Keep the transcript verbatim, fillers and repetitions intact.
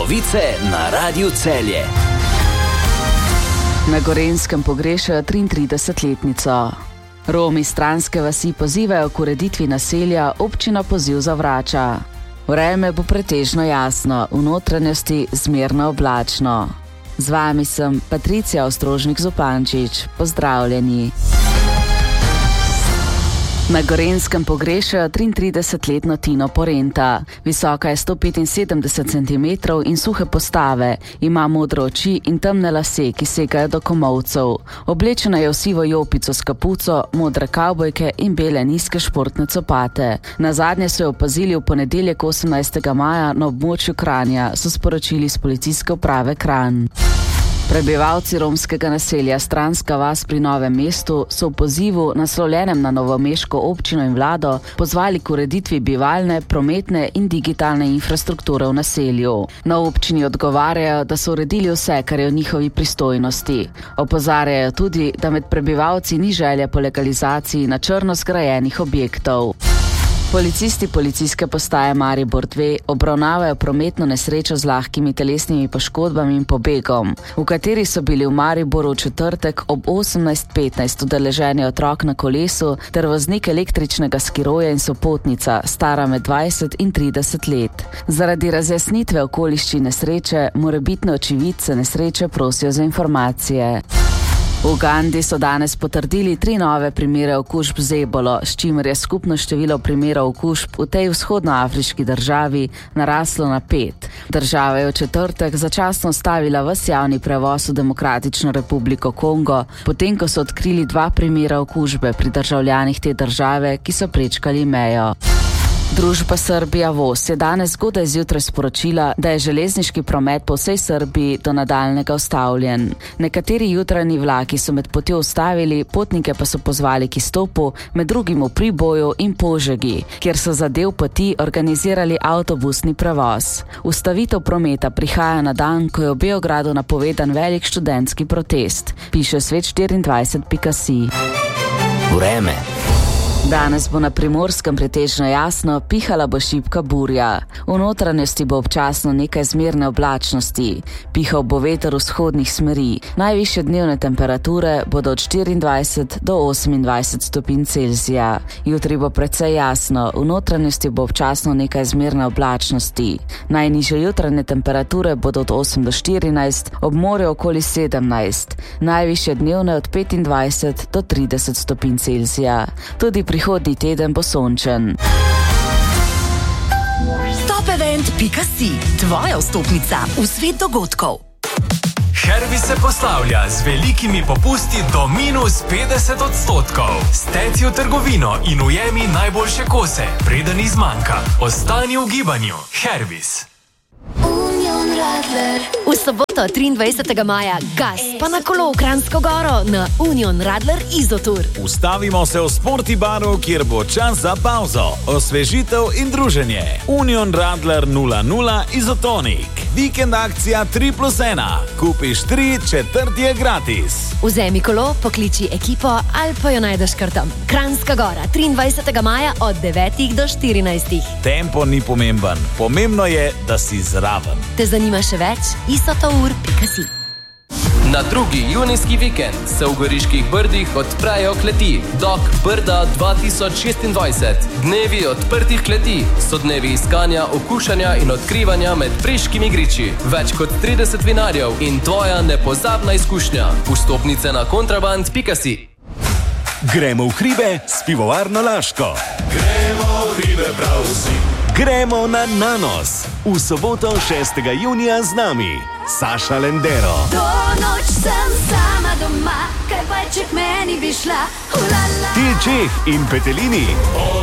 Novice na Radiu Celje. Na Gorenjskem pogrešajo triintridesetletnico. Romi iz Stranske vasi pozivajo k ureditvi naselja, občina poziv zavrača. Vreme bo pretežno jasno, v notranjosti zmerno oblačno. Z vami sem Patricija Ostrožnik-Zupančič. Pozdravljeni. Na Gorenjskem pogrešajo triintridesetletno Tino Porenta. Visoka je sto petinsedemdeset centimetrov in suhe postave, ima modre oči in temne lase, ki segajo do komolcev. Oblečena je v sivo jopico s kapuco, modre kavbojke in bele nizke športne copate. Nazadnje so jo opazili v ponedeljek osemnajstega maja na območju Kranja, so sporočili s policijske uprave Kranj. Prebivalci romskega naselja Stranska vas pri Novem mestu so v pozivu, naslovljenem na novomeško občino in vlado, pozvali k ureditvi bivalne, prometne in digitalne infrastrukture v naselju. Na občini odgovarjajo, da so uredili vse, kar je v njihovi pristojnosti. Opozarjajo tudi, da med prebivalci ni želje po legalizaciji na črno zgrajenih objektov. Policisti policijske postaje Maribor dva obravnavajo prometno nesrečo z lahkimi telesnimi poškodbami in pobegom, v kateri so bili v Mariboru v četrtek ob osemnajst petnajst udeleženi otrok na kolesu ter voznik električnega skiroja in sopotnica, stara med dvajset in trideset let. Zaradi razjasnitve okoliščin nesreče morebitne očividce nesreče prosijo za informacije. V Ugandi so danes potrdili tri nove primere okužb z ebolo, s čimer je skupno število primerov okužb v tej vzhodnoafriški državi naraslo na pet. Država je v četrtek začasno ustavila ves javni prevoz v Demokratično republiko Kongo, potem ko so odkrili dva primera okužbe pri državljanih te države, ki so prečkali mejo. Družba Srbija Voz je danes zgodaj zjutraj sporočila, da je železniški promet po vsej Srbiji do nadaljnjega ustavljen. Nekateri jutranji vlaki so med potjo ustavili, potnike pa so pozvali k izstopu, med drugim v Priboju in Požegi, kjer so za del poti organizirali avtobusni prevoz. Ustavitev prometa prihaja na dan, ko je v Beogradu napovedan velik študentski protest, piše svet štiriindvajset pika si. Vreme. Danes bo na Primorskem pretežno jasno, pihala bo šibka burja. V notranjosti bo občasno nekaj zmerne oblačnosti. Pihal bo veter vzhodnih smeri. Najvišje dnevne temperature bodo od štiriindvajset do osemindvajset stopinj Celzija. Jutri bo precej jasno, v notranjosti bo občasno nekaj zmerne oblačnosti. Najnižje jutranje temperature bodo od osem do štirinajst, ob morju okoli sedemnajst. Najvišje dnevne od petindvajset do trideset stopinj Celzija. Tudi prihodnji teden bo sončen. top event pika si, tvoja vstopnica v svet dogodkov. Herbis se poslavlja z velikimi popusti do minus petdeset odstotkov. Steci v trgovino in ujemi najboljše kose, preden izmanjka. Ostani v gibanju. Herbis. V soboto triindvajsetega maja gas pa na kolo v Kranjsko Goro na Union Radler Izotur. Ustavimo se v Sporti baru, kjer bo čas za pauzo, osvežitev in druženje. Union Radler nula nula Izotonik. Vikend akcija tri plus ena. Kupiš tri, četrt je gratis. Vzemi kolo, pokliči ekipo ali pa jo najdeš kar tam. Kranjska Gora, triindvajsetega maja od devetih do štirinajstih. Tempo ni pomemben, pomembno je, da si zraven. Te zanima še več? isotour pika si. Na drugi junijski vikend se v Goriških Brdih odprejo kleti Dok Brda dva tisoč šestindvajset. Dnevi odprtih kleti so dnevi iskanja, okušanja in odkrivanja med preškimi griči. Več kot trideset vinarjev in tvoja nepozabna izkušnja. Vstopnice na kontraband pika si. Gremo v hribe s pivovarno Laško. Gremo v hribe prav vsi. Gremo na Nanos. V soboto šestega junija z nami Saša Lendero. Do noč sem sama doma, kaj pa če k meni bi šla. Ulala. Til Čeh in Petelini.